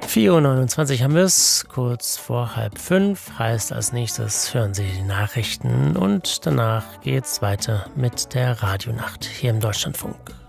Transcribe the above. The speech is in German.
4:29 Uhr haben wir es, kurz vor 4:30, heißt als nächstes hören Sie die Nachrichten und danach geht's weiter mit der Radionacht hier im Deutschlandfunk.